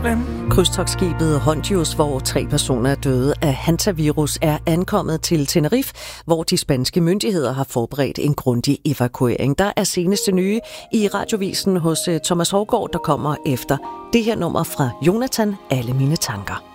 Krydstogtskibet Hondius, hvor 3 personer er døde af hantavirus, er ankommet til Tenerife, hvor de spanske myndigheder har forberedt en grundig evakuering. Der er seneste nye i radiovisen hos Thomas Hougaard, der kommer efter det her nummer fra Jonathan, Alle mine tanker.